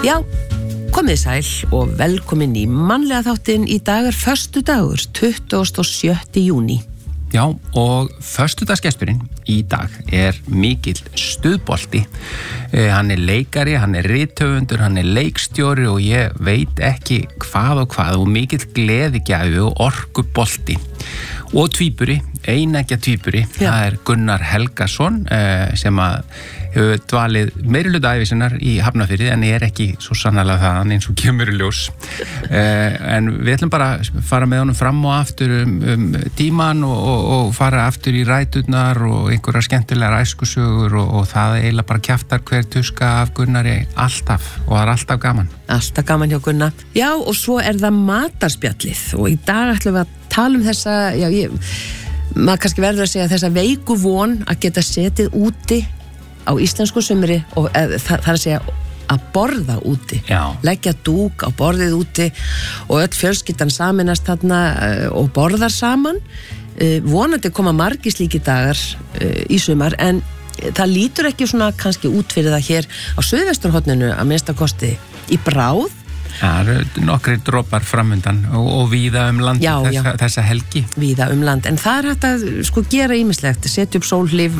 Já, komið sæl og velkomin í mannlega þáttinn. Í dag föstudagur, 27. júní. Já, og föstudagsgesturinn í dag mikill stuðbolti. Hann leikari, hann rithöfundur, hann leikstjóri og ég veit ekki hvað og mikill gleðigjafi og orkubolti. Og tvíburi, eineggja tvíburi, það Gunnar Helgason sem hefur dvalið meiri hluta ævi sinnar í Hafnarfirði en ekki svo sannarlega það eins og kemur í ljós. En við ætlum bara að fara með honum fram og aftur tíman og fara aftur í ræturnar og einhverjar skemmtilegar æskusögur og það eiginlega bara kjaftar hver tuska af Gunnari alltaf og það alltaf gaman. Alltaf gaman hjá Gunnar. Já, og svo það matarspjallið og í dag ætlum við að tala þessa, maður kannski verður að segja þessa veiku von að geta setið úti á íslensku sumri og það að segja að borða úti. Já. Leggja dúk á borðið úti og öll fjölskyldan saminast þarna og borðar saman. Vonandi koma margir slíkir dagar í sumar en það lítur ekki svona kannski út fyrir það hér á Suðvesturhorninu að minnsta kosti í bráð. Það nokkrir dropar framundan og víða land þessa helgi. Víða land, en það hægt að gera ýmislegt, setja upp sólhlíf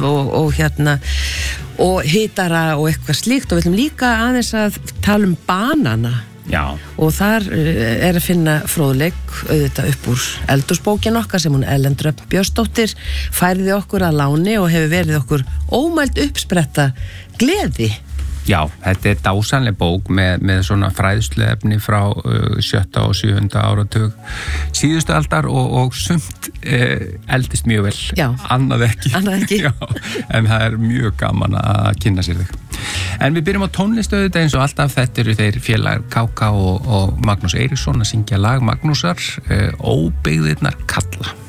og hitara og eitthvað slíkt og við ætlum líka aðeins að tala banana. Já. Og þar að finna fróðleik auðvitað upp úr eldhúsbókin okkar sem hún Ellen Dröfn Björnsdóttir færði okkur að láni og hefur verið okkur ómæld uppspretta gleði. Já, þetta dásamleg bók með svona fræðsluefni frá 7. og 7. áratug síðustu aldar og sumt eldist mjög vel. Já. Annað ekki. Já, en það mjög gaman að kynna sér þig. En við byrjum á tónlistöðu eins og alltaf. Þetta eru þeir félagar Káka og Magnús Eiríksson að syngja lag Magnúsar, Óbyggðirnar kalla.